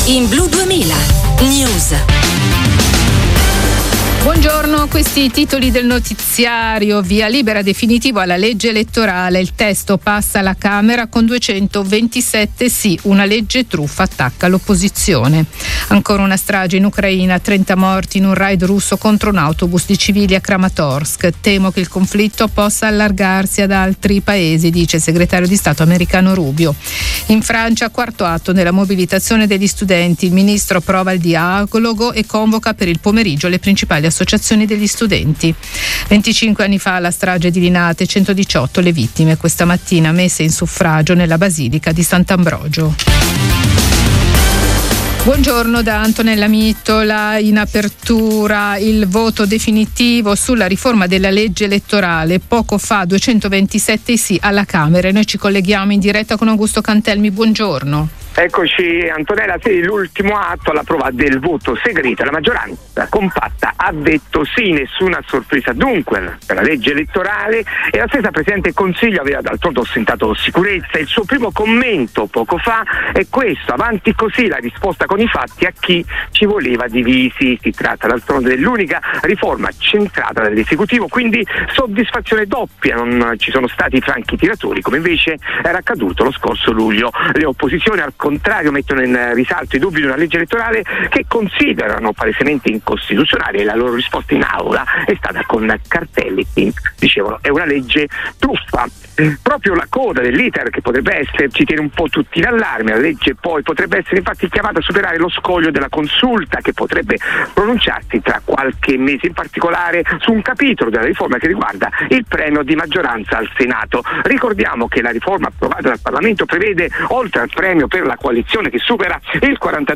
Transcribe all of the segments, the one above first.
In Blu 2000 News. Buongiorno, questi i titoli del notiziario. Via libera definitivo alla legge elettorale. Il testo passa alla Camera con 227 sì. Una legge truffa attacca l'opposizione. Ancora una strage in Ucraina, 30 morti in un raid russo contro un autobus di civili a Kramatorsk. Temo che il conflitto possa allargarsi ad altri paesi, dice il segretario di Stato americano Rubio. In Francia, quarto atto nella mobilitazione degli studenti. Il ministro approva il dialogo e convoca per il pomeriggio le principali associazioni degli studenti. 25 anni fa la strage di Linate, 118 le vittime, questa mattina messe in suffragio nella Basilica di Sant'Ambrogio. Buongiorno da Antonella Mittola. In apertura il voto definitivo sulla riforma della legge elettorale. Poco fa 227 sì alla Camera e noi ci colleghiamo in diretta con Augusto Cantelmi. Buongiorno. Eccoci Antonella, sì, l'ultimo atto alla prova del voto segreto. La maggioranza compatta ha detto sì, nessuna sorpresa dunque per la legge elettorale, e la stessa Presidente del Consiglio aveva d'altronde ostentato sicurezza. Il suo primo commento poco fa è questo: avanti così, la risposta con i fatti a chi ci voleva divisi. Si tratta d'altronde dell'unica riforma centrata dall'esecutivo, quindi soddisfazione doppia, non ci sono stati franchi tiratori come invece era accaduto lo scorso luglio. Le opposizioni al contrario mettono in risalto i dubbi di una legge elettorale che considerano palesemente incostituzionale, e la loro risposta in aula è stata con cartelli che dicevano è una legge truffa. Proprio la coda dell'iter che potrebbe essere ci tiene un po' tutti in allarme. La legge poi potrebbe essere infatti chiamata a superare lo scoglio della consulta, che potrebbe pronunciarsi tra qualche mese, in particolare su un capitolo della riforma che riguarda il premio di maggioranza al Senato. Ricordiamo che la riforma approvata dal Parlamento prevede, oltre al premio per la coalizione che supera il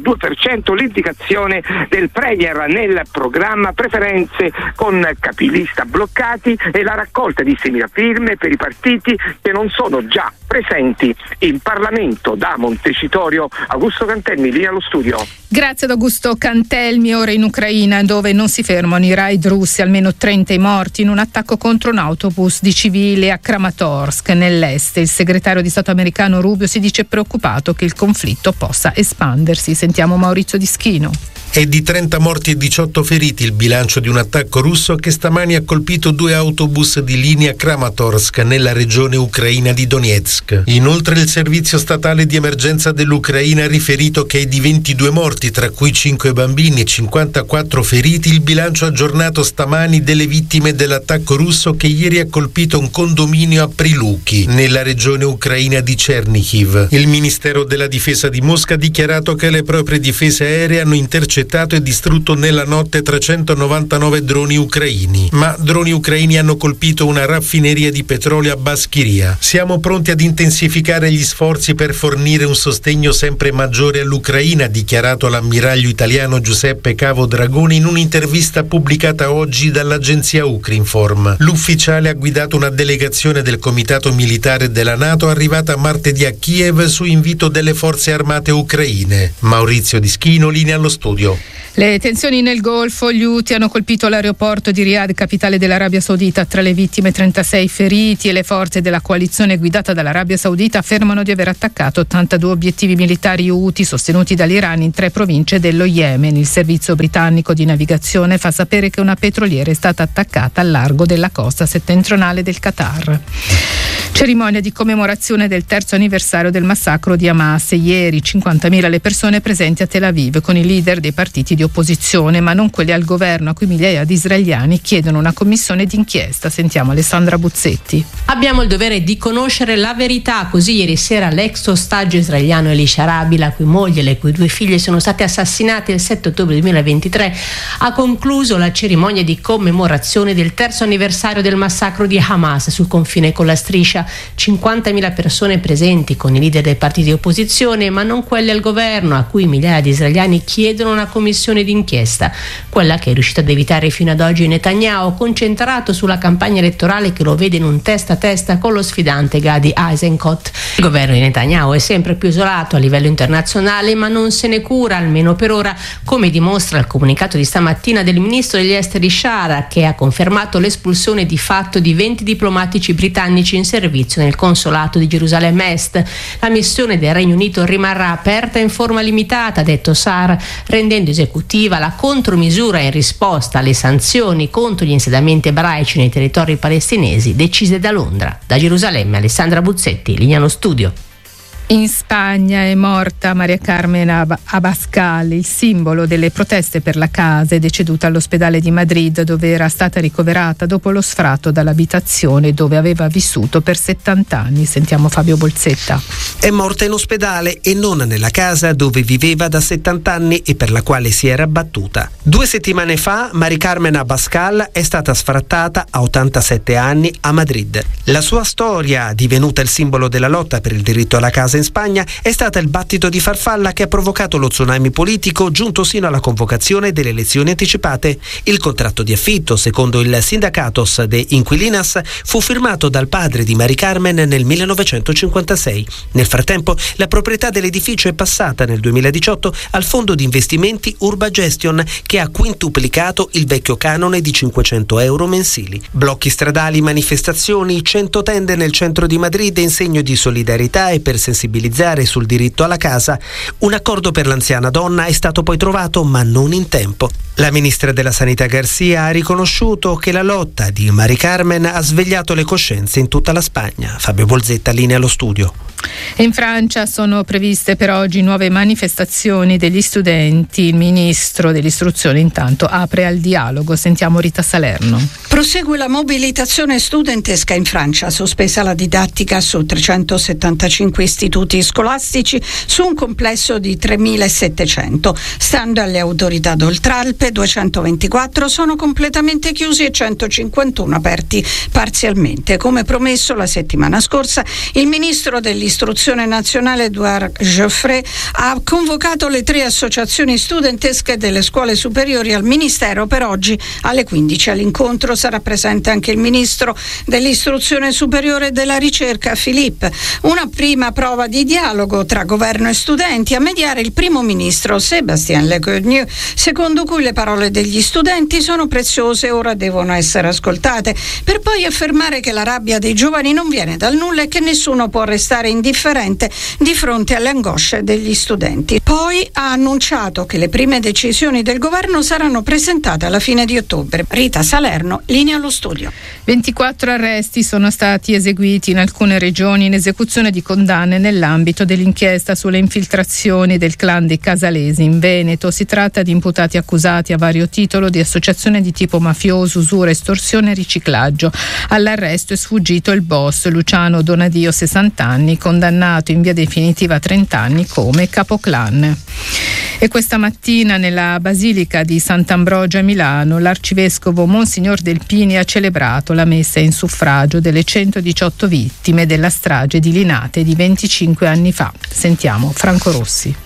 42%, l'indicazione del Premier nel programma, preferenze con capilista bloccati e la raccolta di 6.000 firme per i partiti che non sono già presenti in Parlamento. Da Montecitorio, Augusto Cantelmi, linea allo studio. Grazie ad Augusto Cantelmi. Ora in Ucraina, dove non si fermano i raid russi, almeno 30 i morti in un attacco contro un autobus di civili a Kramatorsk nell'est. Il segretario di Stato americano Rubio si dice preoccupato che il conflitto possa espandersi. Sentiamo Maurizio Dischino. È di 30 morti e 18 feriti il bilancio di un attacco russo che stamani ha colpito 2 autobus di linea Kramatorsk nella regione ucraina di Donetsk. Inoltre il servizio statale di emergenza dell'Ucraina ha riferito che è di 22 morti, tra cui 5 bambini e 54 feriti, il bilancio aggiornato stamani delle vittime dell'attacco russo che ieri ha colpito un condominio a Priluki, nella regione ucraina di Chernihiv. Il Ministero della Difesa di Mosca ha dichiarato che le proprie difese aeree hanno intercettato e distrutto nella notte 399 droni ucraini, ma droni ucraini hanno colpito una raffineria di petrolio a Baskiria. Siamo pronti ad intensificare gli sforzi per fornire un sostegno sempre maggiore all'Ucraina, ha dichiarato l'ammiraglio italiano Giuseppe Cavo Dragoni in un'intervista pubblicata oggi dall'agenzia Ukrinform. L'ufficiale ha guidato una delegazione del Comitato Militare della NATO arrivata martedì a Kiev su invito delle forze armate ucraine. Maurizio Dischino, linea allo studio. Le tensioni nel Golfo, gli Houthi hanno colpito l'aeroporto di Riyadh, capitale dell'Arabia Saudita. Tra le vittime 36 feriti, e le forze della coalizione guidata dall'Arabia Saudita affermano di aver attaccato 82 obiettivi militari Houthi sostenuti dall'Iran in 3 province dello Yemen. Il servizio britannico di navigazione fa sapere che una petroliera è stata attaccata al largo della costa settentrionale del Qatar. Cerimonia di commemorazione del 3° anniversario del massacro di Hamas. Ieri 50.000 le persone presenti a Tel Aviv, con i leader dei partiti di opposizione, ma non quelli al governo, a cui migliaia di israeliani chiedono una commissione d'inchiesta. Sentiamo Alessandra Buzzetti. Abbiamo il dovere di conoscere la verità. Così ieri sera l'ex ostaggio israeliano Elisha Rabi, la cui moglie e le cui 2 figlie sono state assassinate il 7 ottobre 2023, ha concluso la cerimonia di commemorazione del 3° anniversario del massacro di Hamas sul confine con la striscia. 50.000 persone presenti, con i leader dei partiti di opposizione, ma non quelli al governo, a cui migliaia di israeliani chiedono una commissione commissione d'inchiesta, quella che è riuscita ad evitare fino ad oggi Netanyahu, concentrato sulla campagna elettorale che lo vede in un testa a testa con lo sfidante Gadi Eisenkot. Il governo di Netanyahu è sempre più isolato a livello internazionale, ma non se ne cura, almeno per ora, come dimostra il comunicato di stamattina del ministro degli esteri Shara, che ha confermato l'espulsione di fatto di 20 diplomatici britannici in servizio nel consolato di Gerusalemme Est. La missione del Regno Unito rimarrà aperta in forma limitata, ha detto Sar, rendendo esecutiva la contromisura in risposta alle sanzioni contro gli insediamenti ebraici nei territori palestinesi decise da Londra. Da Gerusalemme, Alessandra Buzzetti, linea allo studio. In Spagna è morta Maria Carmen Abascal, il simbolo delle proteste per la casa, è deceduta all'ospedale di Madrid, dove era stata ricoverata dopo lo sfratto dall'abitazione dove aveva vissuto per 70 anni. Sentiamo Fabio Bolzetta. È morta in ospedale e non nella casa dove viveva da 70 anni e per la quale si era battuta. 2 settimane fa Maria Carmen Abascal è stata sfrattata a 87 anni a Madrid. La sua storia, divenuta il simbolo della lotta per il diritto alla casa in Spagna, è stata il battito di farfalla che ha provocato lo tsunami politico, giunto sino alla convocazione delle elezioni anticipate. Il contratto di affitto, secondo il Sindacatos de Inquilinas, fu firmato dal padre di Maria Carmen nel 1956. Nel frattempo, la proprietà dell'edificio è passata nel 2018 al fondo di investimenti Urba Gestion, che ha quintuplicato il vecchio canone di 500 euro mensili. Blocchi stradali, manifestazioni, 100 tende nel centro di Madrid in segno di solidarietà e per sensibilizzare sul diritto alla casa. Un accordo per l'anziana donna è stato poi trovato, ma non in tempo. La ministra della Sanità Garcia ha riconosciuto che la lotta di Maria Carmen ha svegliato le coscienze in tutta la Spagna. Fabio Bolzetta, linea allo studio. In Francia sono previste per oggi nuove manifestazioni degli studenti. Il ministro dell'istruzione intanto apre al dialogo. Sentiamo Rita Salerno. Prosegue la mobilitazione studentesca in Francia, sospesa la didattica su 375 istituti scolastici su un complesso di 3.700. Stando alle autorità d'Oltralpe, 224 sono completamente chiusi e 151 aperti parzialmente. Come promesso la settimana scorsa, il ministro dell'istruzione nazionale Edouard Geoffrey ha convocato le 3 associazioni studentesche delle scuole superiori al ministero per oggi alle 15. All'incontro sarà presente anche il ministro dell'istruzione superiore e della ricerca Philippe. Una prima prova di dialogo tra governo e studenti, a mediare il primo ministro Sébastien Lecornu, secondo cui le parole degli studenti sono preziose e ora devono essere ascoltate, per poi affermare che la rabbia dei giovani non viene dal nulla e che nessuno può restare indifferente di fronte alle angosce degli studenti. Poi ha annunciato che le prime decisioni del governo saranno presentate alla fine di ottobre. Rita Salerno, linea allo studio. 24 arresti sono stati eseguiti in alcune regioni in esecuzione di condanne nell'ambito dell'inchiesta sulle infiltrazioni del clan dei Casalesi in Veneto. Si tratta di imputati accusati a vario titolo di associazione di tipo mafioso, usura, estorsione e riciclaggio. All'arresto è sfuggito il boss Luciano Donadio, 60 anni, condannato in via definitiva a 30 anni come capoclan. E questa mattina nella Basilica di Sant'Ambrogio a Milano l'arcivescovo Monsignor Delpini ha celebrato la messa in suffragio delle 118 vittime della strage di Linate di 25 anni fa. Sentiamo Franco Rossi.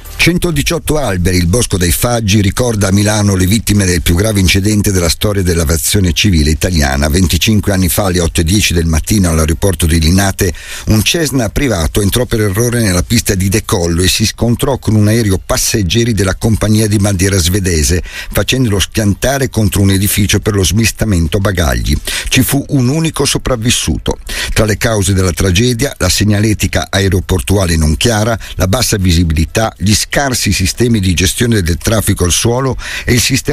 118 alberi, il Bosco dei Faggi ricorda a Milano le vittime del più grave incidente della storia dell'aviazione civile italiana. 25 anni fa, alle 8:10 del mattino, all'aeroporto di Linate, un Cessna privato entrò per errore nella pista di decollo e si scontrò con un aereo passeggeri della compagnia di bandiera svedese, facendolo schiantare contro un edificio per lo smistamento bagagli. Ci fu un unico sopravvissuto. Tra le cause della tragedia, la segnaletica aeroportuale non chiara, la bassa visibilità, gli scarsi sistemi di gestione del traffico al suolo e il sistema